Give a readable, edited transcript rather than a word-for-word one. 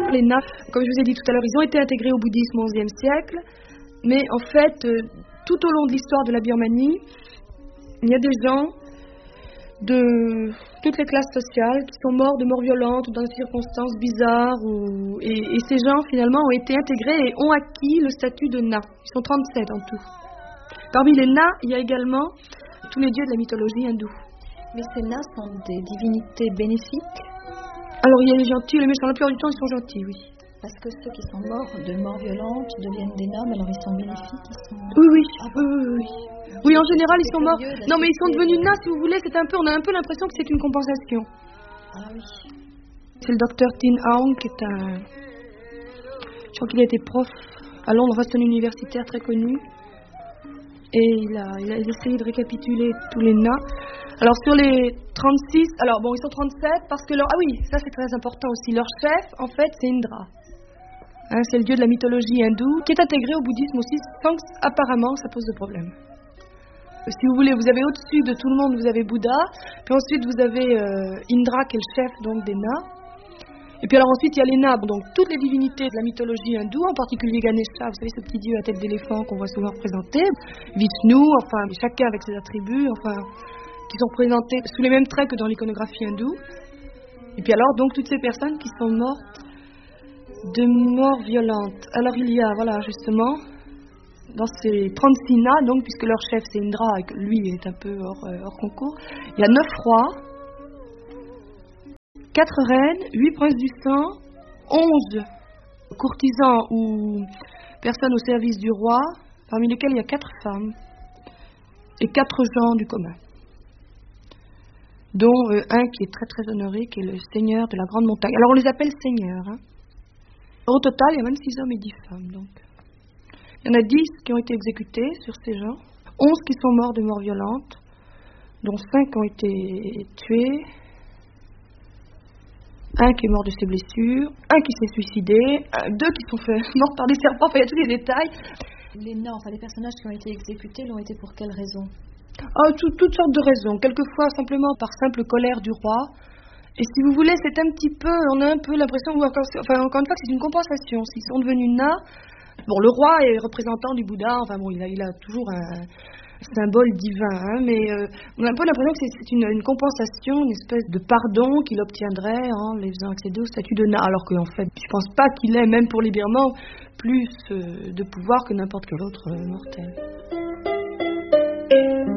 Les Na, comme je vous ai dit tout à l'heure, ils ont été intégrés au bouddhisme au XIe siècle, mais en fait, tout au long de l'histoire de la Birmanie, il y a des gens de toutes les classes sociales qui sont morts de mort violente ou dans des circonstances bizarres. Et ces gens, finalement, ont été intégrés et ont acquis le statut de Na. Ils sont 37 en tout. Parmi les Na, il y a également tous les dieux de la mythologie hindoue. Mais ces Na sont des divinités bénéfiques? Alors, il y a les gentils, les méchants. La plupart du temps, ils sont gentils, oui. Parce que ceux qui sont morts de mort violente deviennent des Na, mais alors ils sont bénéfiques, ils sont... Oui. Ah bon? Oui. Oui, en général, ils sont morts. Non, mais ils sont devenus Na, si vous voulez. On a un peu l'impression que c'est une compensation. Ah oui. C'est le docteur Tin Aung, qui est je crois qu'il a été prof à Londres, c'est un universitaire très connu. Et il a essayé de récapituler tous les Na. Alors, sur les 36, alors bon, ils sont 37 parce que ah oui, ça c'est très important aussi. Leur chef, en fait, c'est Indra. Hein, c'est le dieu de la mythologie hindoue, qui est intégré au bouddhisme aussi, sans qu'apparemment ça pose de problème. Si vous voulez, vous avez au-dessus de tout le monde, vous avez Bouddha, puis ensuite vous avez Indra, qui est le chef donc des Na. Et puis alors ensuite il y a les Na, donc toutes les divinités de la mythologie hindoue, en particulier Ganesha, vous savez ce petit dieu à tête d'éléphant qu'on voit souvent représenté, Vishnu, enfin chacun avec ses attributs, enfin qui sont représentés sous les mêmes traits que dans l'iconographie hindoue. Et puis alors donc toutes ces personnes qui sont mortes de mort violente. Alors il y a, voilà, justement, dans ces 36 Na, donc, puisque leur chef c'est Indra, et que lui est un peu hors concours, il y a 9 rois, 4 reines, 8 princes du sang, 11 courtisans ou personnes au service du roi, parmi lesquels il y a 4 femmes, et 4 gens du commun, dont un qui est très très honoré, qui est le seigneur de la grande montagne. Alors on les appelle seigneurs, hein. Au total, il y a 26 hommes et 10 femmes, donc. Il y en a 10 qui ont été exécutés sur ces gens, 11 qui sont morts de mort violente, dont 5 ont été tués, un qui est mort de ses blessures, un qui s'est suicidé, 2 qui sont morts par des serpents, enfin il y a tous les détails. Les nains, enfin les personnages qui ont été exécutés, l'ont été pour quelles raisons? Toutes sortes de raisons, quelquefois simplement par simple colère du roi. Et si vous voulez, c'est un petit peu, on a un peu l'impression, encore une fois, que c'est une compensation. S'ils sont devenus Na, bon, le roi est représentant du Bouddha, enfin bon, il a toujours un symbole divin, hein, mais on a un peu l'impression que c'est une compensation, une espèce de pardon qu'il obtiendrait en les faisant accéder au statut de Na, alors qu'en fait, je pense pas qu'il ait, même pour les Birmans, plus de pouvoir que n'importe quel autre mortel.